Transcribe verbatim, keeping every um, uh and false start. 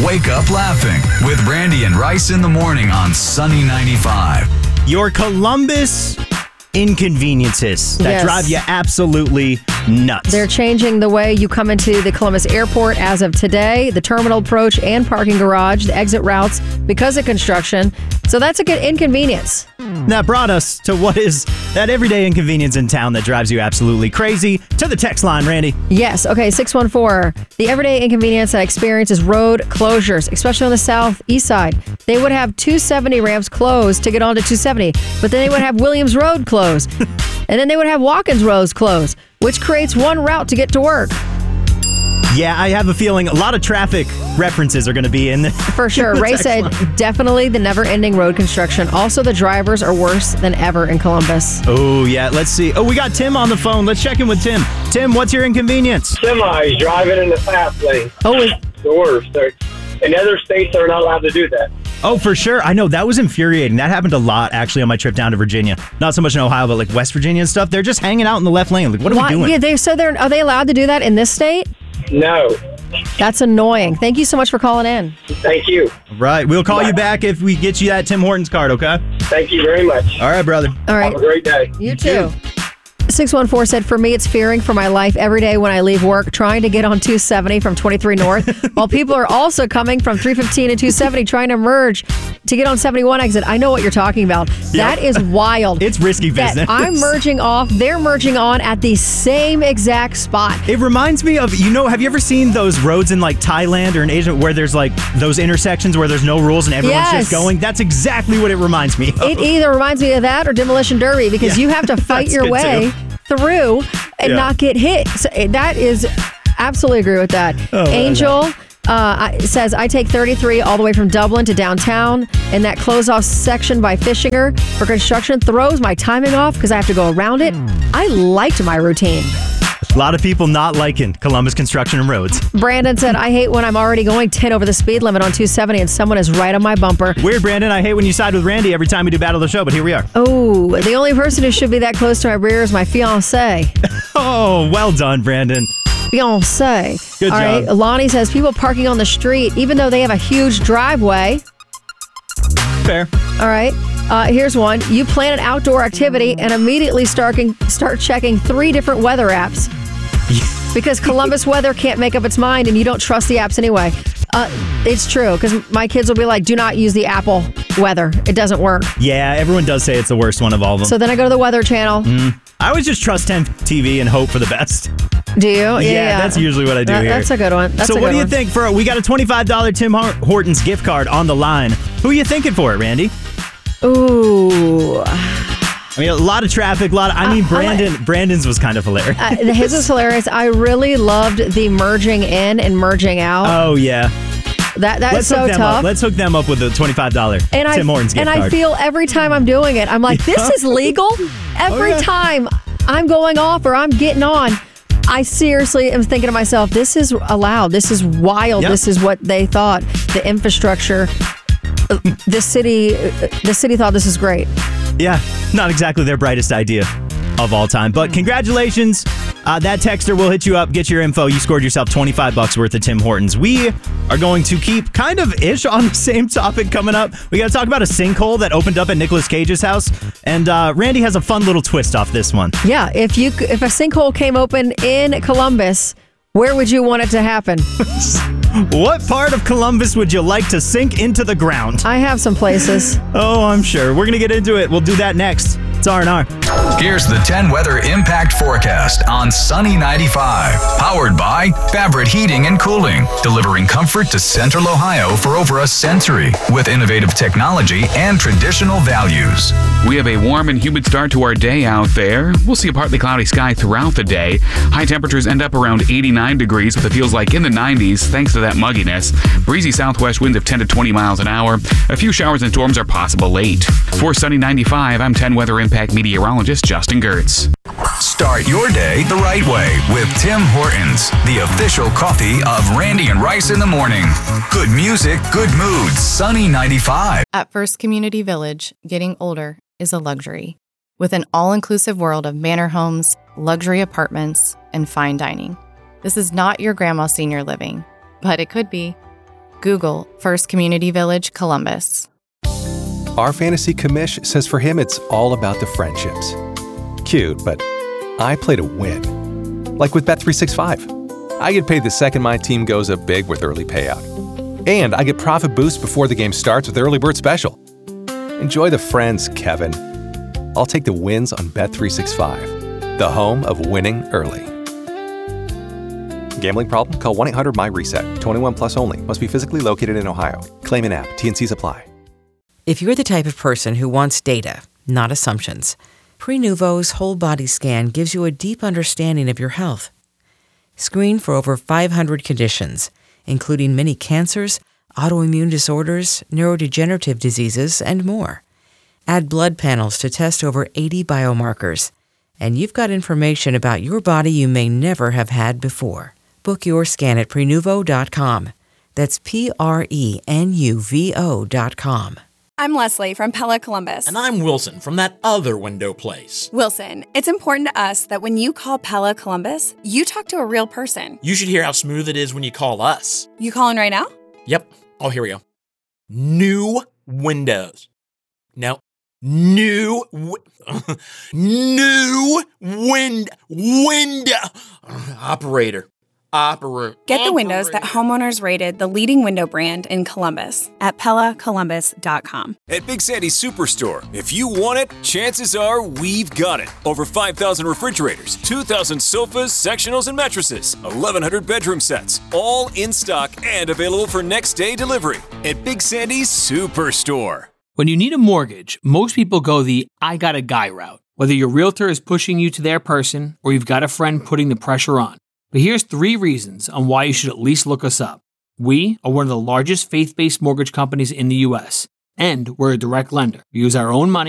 Wake up laughing with Randy and Rice in the morning on Sunny ninety-five. Your Columbus inconveniences that Yes. drive you absolutely nuts. They're changing the way you come into the Columbus airport as of today, the terminal approach and parking garage, the exit routes because of construction. So that's a good inconvenience. That brought us to what is that everyday inconvenience in town that drives you absolutely crazy. To the text line, Randy. Yes. Okay. six one four. The everyday inconvenience that I experience is road closures, especially on the southeast side. They would have two seventy ramps closed to get onto two seventy, but then they would have Williams Road closed. And then they would have Watkins Road closed, which creates one route to get to work. Yeah, I have a feeling a lot of traffic references are going to be in this. For sure. Ray said line. definitely the never-ending road construction. Also, the drivers are worse than ever in Columbus. Oh, yeah. Let's see. Oh, we got Tim on the phone. Let's check in with Tim. Tim, what's your inconvenience? Semis driving in the fast lane. Oh, wait. The worst. They're, in other states, they're not allowed to do that. Oh, for sure. I know. That was infuriating. That happened a lot, actually, on my trip down to Virginia. Not so much in Ohio, but like West Virginia and stuff. They're just hanging out in the left lane. Like, what are Why? we doing? Yeah, they, so they're, are they allowed to do that in this state? No. That's annoying. Thank you so much for calling in. Thank you. Right. We'll call you back if we get you that Tim Hortons card, okay? Thank you very much. All right, brother. All right. Have a great day. You too. six one four said, for me, it's fearing for my life every day when I leave work, trying to get on two seventy from twenty-three North, while people are also coming from three fifteen and two seventy trying to merge to get on seventy-one exit. I know what you're talking about. That is wild. It's risky that business. I'm merging off, they're merging on at the same exact spot. It reminds me of, you know, have you ever seen those roads in like Thailand or in Asia where there's like those intersections where there's no rules and everyone's Yes. just going? That's exactly what it reminds me of. It either reminds me of that or Demolition Derby because Yeah. you have to fight That's your good, way too. through and Yeah. not get hit. So eh, that is absolutely agree with that. Oh, I Angel uh, I- says, I take thirty-three all the way from Dublin to downtown, and that closed off section by Fishinger for construction throws my timing off because I have to go around it. I liked my routine. A lot of people not liking Columbus construction and roads. Brandon said, I hate when I'm already going ten over the speed limit on two seventy and someone is right on my bumper. Weird, Brandon. I hate when you side with Randy every time we do Battle of the Show, but here we are. Oh, the only person who should be that close to my rear is my fiance. Oh, well done, Brandon. Beyonce. Good All job. right. Lonnie says people parking on the street, even though they have a huge driveway. Fair. All right. Uh, here's one. You plan an outdoor activity and immediately starting, start checking three different weather apps because Columbus weather can't make up its mind and you don't trust the apps anyway. Uh, it's true because my kids will be like, do not use the Apple weather. It doesn't work. Yeah, everyone does say it's the worst one of all of them. So then I go to the Weather Channel. Mm. I always just trust ten T V and hope for the best. Do you? Yeah, Yeah, that's usually what I do That- here. That's a good one. That's so a what good do you one. think for, we got a twenty-five dollars Tim Hortons gift card on the line. Who are you thinking for it, Randy? Ooh. I mean, a lot of traffic, a lot of, I mean, Uh, I Brandon, Brandon's was kind of hilarious. Uh, his was hilarious. I really loved the merging in and merging out. Oh, yeah. that that is Let's so hook them tough. up. Let's hook them up with a twenty-five dollars and I Tim Hortons gift and card. I feel every time I'm doing it, I'm like, this is legal. Every Oh, yeah. time I'm going off or I'm getting on, I seriously am thinking to myself, this is allowed. This is wild. Yep. This is what they thought. The infrastructure. uh, The city, uh, the city thought this is great. Yeah, not exactly their brightest idea of all time. But congratulations. Uh, that texter will hit you up, get your info. You scored yourself twenty-five bucks worth of Tim Hortons. We are going to keep kind of ish on the same topic coming up. We got to talk about a sinkhole that opened up at Nicolas Cage's house. And uh, Randy has a fun little twist off this one. Yeah, if you c- if a sinkhole came open in Columbus, where would you want it to happen? What part of Columbus would you like to sink into the ground? I have some places. Oh, I'm sure. We're going to get into it. We'll do that next. It's R and R. Here's the ten weather impact forecast on Sunny ninety-five. Powered by Fabric Heating and Cooling, delivering comfort to Central Ohio for over a century with innovative technology and traditional values. We have a warm and humid start to our day out there. We'll see a partly cloudy sky throughout the day. High temperatures end up around eighty-nine degrees with it feels like in the nineties thanks to that mugginess. Breezy southwest winds of ten to twenty miles an hour. A few showers and storms are possible late. For Sunny ninety-five, I'm ten Weather Impact meteorologist Justin Gertz. Start your day the right way with Tim Hortons, the official coffee of Randy and Rice in the morning. Good music, good moods, Sunny ninety-five. At First Community Village, getting older is a luxury. With an all-inclusive world of manor homes, luxury apartments, and fine dining. This is not your grandma's senior living, but it could be. Google First Community Village, Columbus. Our fantasy commish says for him it's all about the friendships. Cute, but I play to win. Like with Bet three sixty-five. I get paid the second my team goes up big with early payout. And I get profit boost before the game starts with Early Bird Special. Enjoy the friends, Kevin. I'll take the wins on Bet three sixty-five, the home of winning early. Gambling problem? Call one eight hundred M Y reset. twenty-one plus only. Must be physically located in Ohio. Claim in app. T N Cs apply. If you're the type of person who wants data, not assumptions, Prenuvo's whole body scan gives you a deep understanding of your health. Screen for over five hundred conditions, including many cancers, autoimmune disorders, neurodegenerative diseases, and more. Add blood panels to test over eighty biomarkers. And you've got information about your body you may never have had before. Book your scan at Prenuvo dot com. That's P R E N U V O dot com. I'm Leslie from Pella Columbus. And I'm Wilson from that other window place. Wilson, it's important to us that when you call Pella Columbus, you talk to a real person. You should hear how smooth it is when you call us. You calling right now? Yep. Oh, here we go. New windows. No. New. W- new wind. Window. Operator. Operator. Get the windows that homeowners rated the leading window brand in Columbus at Pella Columbus dot com. At Big Sandy's Superstore, if you want it, chances are we've got it. Over five thousand refrigerators, two thousand sofas, sectionals, and mattresses, eleven hundred bedroom sets, all in stock and available for next day delivery. At Big Sandy's Superstore. When you need a mortgage, most people go the I got a guy route. Whether your realtor is pushing you to their person or you've got a friend putting the pressure on. But here's three reasons on why you should at least look us up. We are one of the largest faith-based mortgage companies in the U S, and we're a direct lender. We use our own money